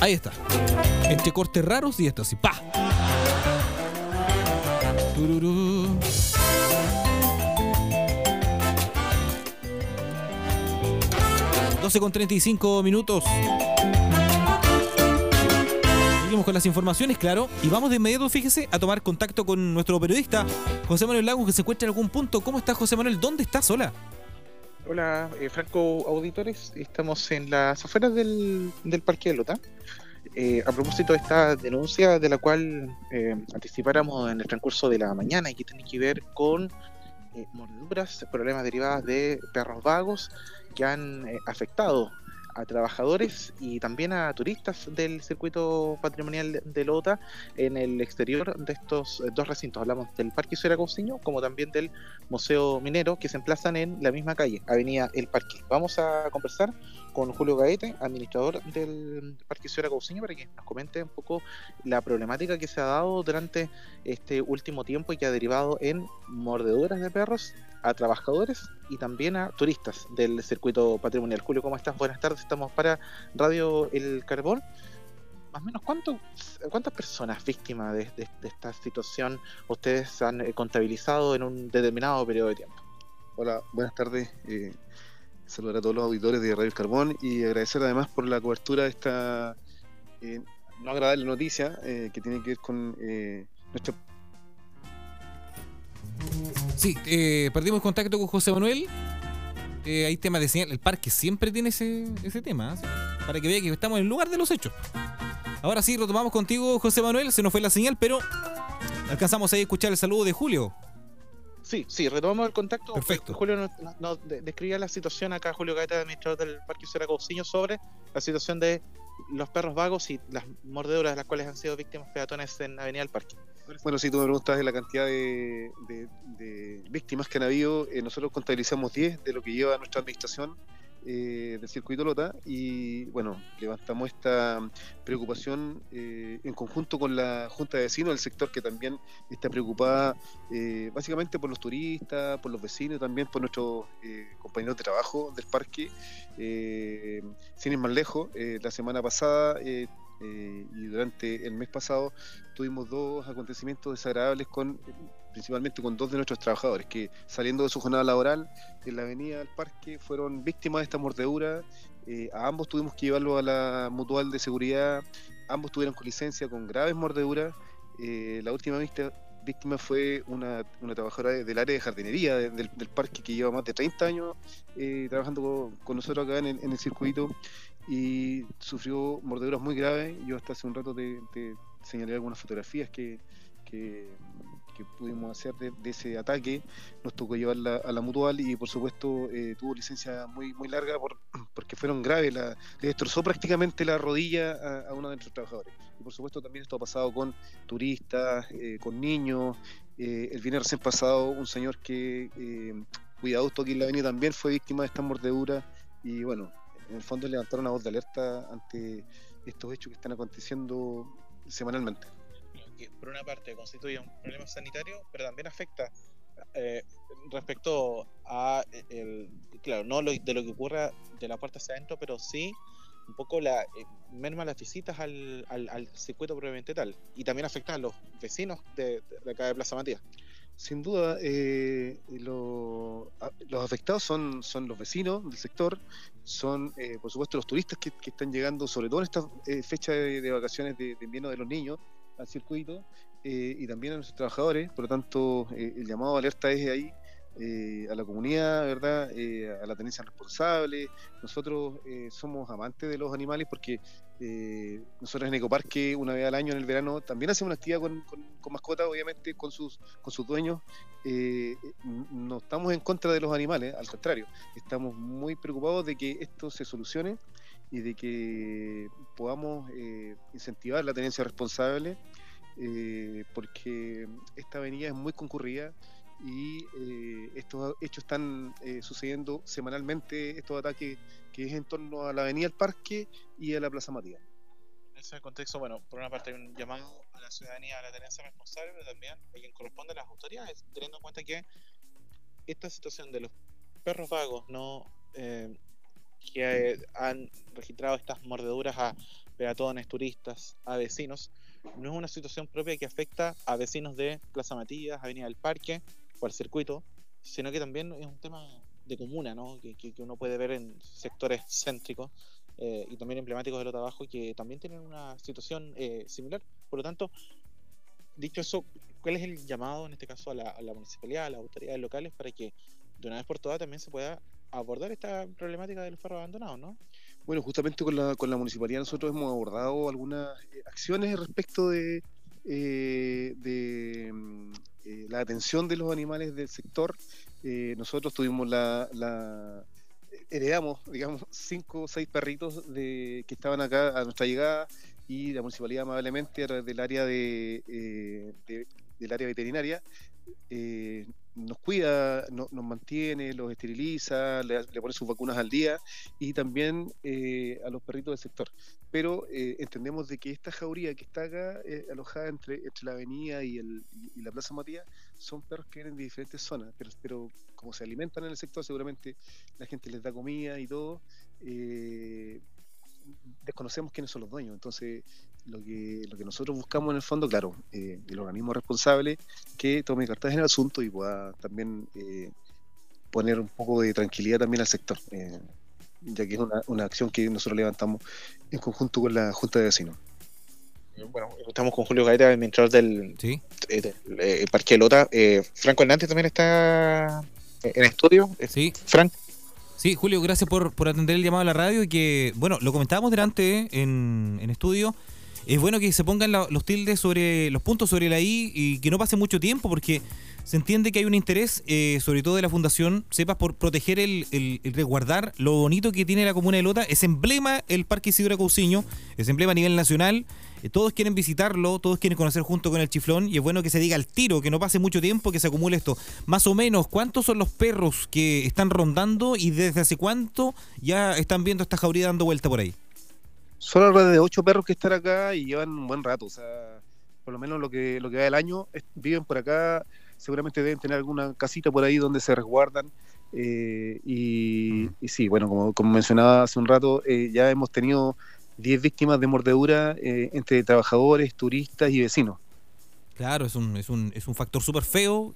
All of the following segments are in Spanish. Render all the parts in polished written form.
Ahí está. Entre cortes raros y esto así. ¡Pa! Tururú. Con 35 minutos. Seguimos con las informaciones, claro. Y vamos de inmediato, fíjese, a tomar contacto con nuestro periodista, José Manuel Lagos, que se encuentra en algún punto. ¿Cómo estás, José Manuel? ¿Dónde estás? Hola. Hola, Franco Auditores. Estamos en las afueras del Parque de Lota. A propósito de esta denuncia de la cual anticipáramos en el transcurso de la mañana y que tiene que ver con mordeduras, problemas derivados de perros vagos que han afectado a trabajadores y también a turistas del circuito patrimonial de Lota en el exterior de estos dos recintos. Hablamos del Parque Isidora Cousiño como también del Museo Minero, que se emplazan en la misma calle, Avenida El Parque. Vamos a conversar con Julio Gaete, administrador del Parque Isidora Cousiño, para que nos comente un poco la problemática que se ha dado durante este último tiempo y que ha derivado en mordeduras de perros a trabajadores y también a turistas del circuito patrimonial. Julio, ¿cómo estás? Buenas tardes, estamos para Radio El Carbón. Más o menos, ¿cuántas personas víctimas de esta situación ustedes han contabilizado en un determinado periodo de tiempo? Hola, buenas tardes. Saludar a todos los auditores de Radio El Carbón y agradecer además por la cobertura de esta no agradable noticia que tiene que ver con nuestro... Sí, perdimos contacto con José Manuel. Hay temas de señal. El parque siempre tiene ese tema, ¿sí? Para que vea que estamos en el lugar de los hechos. Ahora sí, retomamos contigo, José Manuel. Se nos fue la señal, pero alcanzamos ahí a escuchar el saludo de Julio. Sí, retomamos el contacto. Perfecto. Julio nos describía la situación acá, Julio Gaeta, administrador del Parque Isidora Cousiño, sobre la situación de los perros vagos y las mordeduras de las cuales han sido víctimas peatones en Avenida del Parque. Bueno, si tú me preguntas de la cantidad de víctimas que han habido, nosotros contabilizamos 10 de lo que lleva nuestra administración del circuito Lota, y bueno, levantamos esta preocupación en conjunto con la Junta de Vecinos del sector, que también está preocupada básicamente por los turistas, por los vecinos, también por nuestros compañeros de trabajo del parque. Sin ir más lejos, la semana pasada y durante el mes pasado tuvimos dos acontecimientos desagradables principalmente con dos de nuestros trabajadores que, saliendo de su jornada laboral en la avenida del Parque, fueron víctimas de esta mordedura. A ambos tuvimos que llevarlos a la mutual de seguridad. Ambos tuvieron con licencia con graves mordeduras. La última víctima fue una trabajadora del área de jardinería del parque, que lleva más de 30 años trabajando con nosotros acá en el circuito, y sufrió mordeduras muy graves. Yo hasta hace un rato te señalé algunas fotografías que pudimos hacer de ese ataque. Nos tocó llevarla a la mutual y por supuesto tuvo licencia muy, muy larga porque fueron graves. Le destrozó prácticamente la rodilla a uno de nuestros trabajadores. Y por supuesto también esto ha pasado con turistas, con niños. El viernes recién pasado, un señor que cuida auto aquí en la avenida también fue víctima de esta mordedura. Y bueno, en el fondo levantaron una voz de alerta ante estos hechos que están aconteciendo semanalmente. Que por una parte constituye un problema sanitario, pero también afecta respecto a claro, no de lo que ocurra de la puerta hacia adentro, pero sí un poco merma las visitas al circuito propiamente tal, y también afecta a los vecinos de acá de Plaza Matías. Sin duda, los afectados son los vecinos del sector, son por supuesto los turistas que están llegando, sobre todo en esta fecha de vacaciones de invierno de los niños, al circuito, y también a nuestros trabajadores. Por lo tanto, el llamado de alerta es ahí, a la comunidad, ¿verdad? A la tenencia responsable. Nosotros somos amantes de los animales porque nosotros en Ecoparque, una vez al año en el verano, también hacemos una actividad con mascotas, obviamente con sus dueños. No estamos en contra de los animales, al contrario, estamos muy preocupados de que esto se solucione y de que podamos incentivar la tenencia responsable, porque esta avenida es muy concurrida y estos hechos están sucediendo semanalmente, estos ataques que es en torno a la avenida del Parque y a la Plaza Matías. En ese contexto, bueno, por una parte hay un llamado a la ciudadanía a la tenencia responsable, pero también a quien corresponde a las autoridades, teniendo en cuenta que esta situación de los perros vagos que han registrado estas mordeduras a peatones, turistas, a vecinos, no es una situación propia que afecta a vecinos de Plaza Matías, Avenida del Parque o al circuito, sino que también es un tema de comuna, ¿no? que uno puede ver en sectores céntricos y también emblemáticos de Lota Abajo, que también tienen una situación similar. Por lo tanto, dicho eso, ¿cuál es el llamado en este caso a la municipalidad, a las autoridades locales, para que de una vez por todas también se pueda abordar esta problemática de los perros abandonados, ¿no? Bueno, justamente con la municipalidad nosotros hemos abordado algunas acciones respecto de la atención de los animales del sector. Nosotros tuvimos heredamos, digamos, 5 o 6 perritos que estaban acá a nuestra llegada, y la municipalidad amablemente a través del área del área veterinaria nos cuida, nos mantiene, los esteriliza, le pone sus vacunas al día, y también a los perritos del sector. Pero entendemos de que esta jauría que está acá alojada entre la avenida y la Plaza Matías son perros que vienen de diferentes zonas, pero como se alimentan en el sector, seguramente la gente les da comida y todo. Desconocemos quiénes son los dueños. Entonces lo que nosotros buscamos en el fondo, claro, el organismo responsable que tome cartas en el asunto y pueda también poner un poco de tranquilidad también al sector, ya que es una acción que nosotros levantamos en conjunto con la Junta de Vecinos. Bueno, estamos con Julio Gaeta, administrador del Parque de Lota. Franco Hernández también está en estudio. Sí. Frank. Sí, Julio, gracias por atender el llamado a la radio, y que, bueno, lo comentábamos delante en estudio. Es bueno que se pongan los tildes sobre los puntos sobre la I, y que no pase mucho tiempo, porque se entiende que hay un interés, sobre todo de la Fundación Cepas, por proteger el resguardar lo bonito que tiene la comuna de Lota. Es emblema el Parque Isidora Cousiño, es emblema a nivel nacional. Todos quieren visitarlo, todos quieren conocer junto con el Chiflón, y es bueno que se diga al tiro, que no pase mucho tiempo, que se acumule esto. Más o menos, ¿cuántos son los perros que están rondando y desde hace cuánto ya están viendo esta jauría dando vuelta por ahí? Son alrededor de 8 perros que están acá y llevan un buen rato, o sea, por lo menos lo que va del año, viven por acá, seguramente deben tener alguna casita por ahí donde se resguardan. Y sí, bueno, como mencionaba hace un rato, ya hemos tenido 10 víctimas de mordedura entre trabajadores, turistas y vecinos. Claro, es un factor súper feo.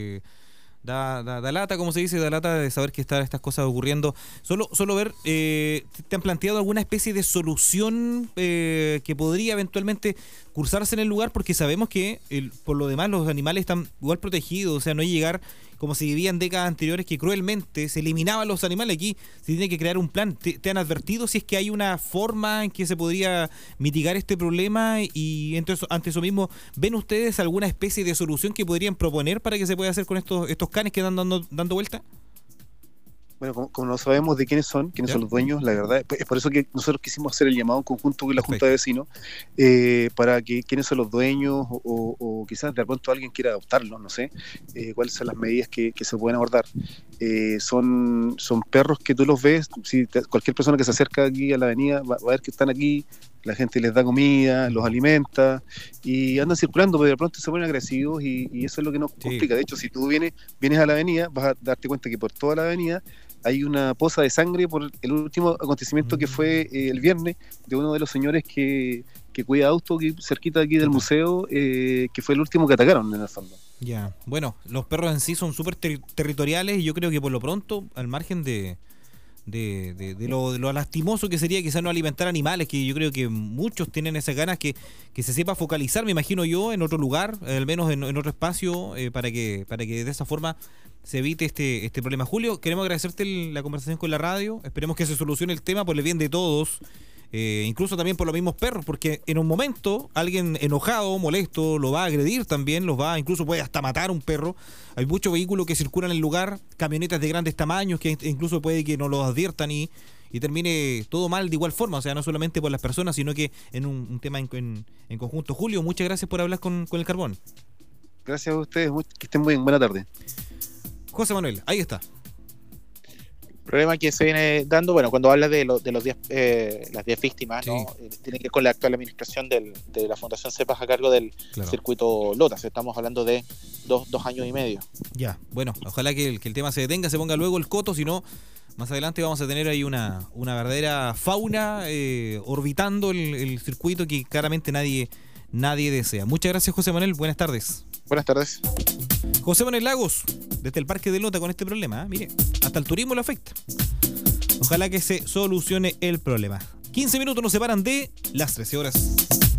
Da lata, como se dice, da lata de saber que están estas cosas ocurriendo. Solo ver, ¿te han planteado alguna especie de solución que podría eventualmente cursarse en el lugar? Porque sabemos que por lo demás los animales están igual protegidos, o sea, no hay llegar como se vivía en décadas anteriores, que cruelmente se eliminaban los animales. Aquí se tiene que crear un plan. ¿Te han advertido si es que hay una forma en que se podría mitigar este problema? Y entonces, ante eso mismo, ¿ven ustedes alguna especie de solución que podrían proponer para que se pueda hacer con estos canes que están dando vuelta? Bueno, como no sabemos de quiénes son los dueños, la verdad, es por eso que nosotros quisimos hacer el llamado en conjunto con la Junta de Vecinos, para que quiénes son los dueños, o quizás de pronto alguien quiera adoptarlos, no sé, cuáles son las medidas que se pueden abordar. Son perros que tú los ves, si cualquier persona que se acerca aquí a la avenida va a ver que están aquí, la gente les da comida, los alimenta y andan circulando, pero de pronto se ponen agresivos y eso es lo que nos complica. De hecho, si tú vienes a la avenida, vas a darte cuenta que por toda la avenida hay una poza de sangre por el último acontecimiento que fue el viernes, de uno de los señores que cuida autos cerquita aquí del museo, que fue el último que atacaron en el fondo. Ya, bueno, los perros en sí son súper territoriales, y yo creo que por lo pronto, al margen de lo lastimoso que sería quizás no alimentar animales, que yo creo que muchos tienen esas ganas, que se sepa focalizar, me imagino yo, en otro lugar, al menos en otro espacio, para que de esa forma se evite este problema. Julio, queremos agradecerte la conversación con la radio, esperemos que se solucione el tema por el bien de todos, incluso también por los mismos perros, porque en un momento alguien enojado, molesto, lo va a agredir también, incluso puede hasta matar a un perro. Hay muchos vehículos que circulan en el lugar, camionetas de grandes tamaños, que incluso puede que no los adviertan y termine todo mal de igual forma, o sea, no solamente por las personas, sino que en un tema en conjunto. Julio, muchas gracias por hablar con el Carbón. Gracias a ustedes, que estén muy bien, buena tarde. José Manuel, ahí está. Problema que se viene dando, bueno, cuando habla de los 10 las 10 víctimas, sí, ¿no? Tiene que ver con la actual administración de la Fundación Cepas a cargo del circuito Lotas. Estamos hablando de 2 años y medio. Ya, bueno, ojalá que el tema se detenga, se ponga luego el coto, si no Más adelante vamos a tener ahí una verdadera fauna orbitando el circuito que claramente nadie desea. Muchas gracias, José Manuel. Buenas tardes. Buenas tardes. José Manuel Lagos, desde el Parque del Lota con este problema. Mire, hasta el turismo le afecta. Ojalá que se solucione el problema. 15 minutos nos separan de las 13 horas.